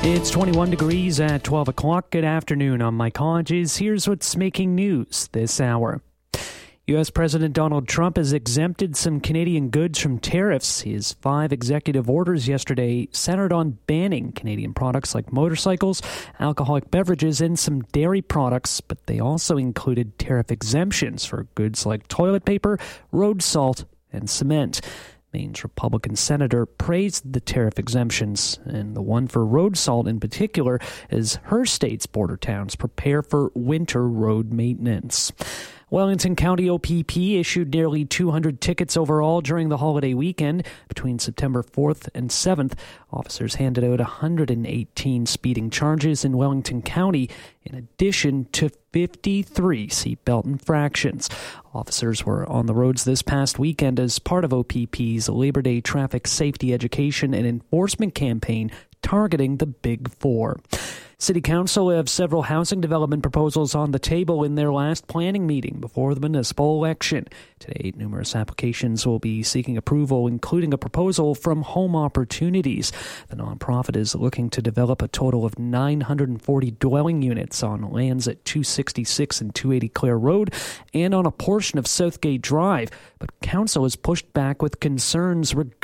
It's 21 degrees at 12 o'clock. Good afternoon. I'm Mike Hodges. Here's what's making news this hour. U.S. President Donald Trump has exempted some Canadian goods from tariffs. His 5 executive orders yesterday centered on banning Canadian products like motorcycles, alcoholic beverages, and some dairy products, but they also included tariff exemptions for goods like toilet paper, road salt, and cement. Maine's Republican senator praised the tariff exemptions, and the one for road salt in particular, as her state's border towns prepare for winter road maintenance. Wellington County OPP issued nearly 200 tickets overall during the holiday weekend. Between September 4th and 7th, officers handed out 118 speeding charges in Wellington County, in addition to 53 seatbelt infractions. Officers were on the roads this past weekend as part of OPP's Labor Day traffic safety education and enforcement campaign targeting the Big Four. City Council have several housing development proposals on the table in their last planning meeting before the municipal election. Today, numerous applications will be seeking approval, including a proposal from Home Opportunities. The nonprofit is looking to develop a total of 940 dwelling units on lands at 266 and 280 Clare Road and on a portion of Southgate Drive. But Council has pushed back with concerns regarding